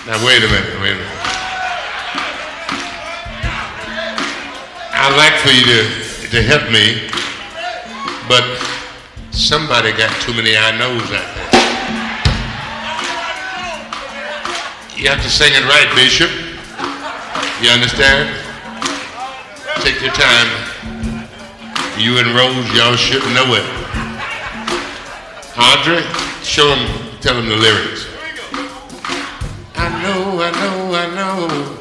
Now wait a minute, wait a minute. I'd like for you to help me, but somebody got too many I knows out there. You have to sing it right, Bishop. You understand? Take your time. You and Rose, y'all should know it. Audrey, show them, tell them the lyrics. I know, I know, I know.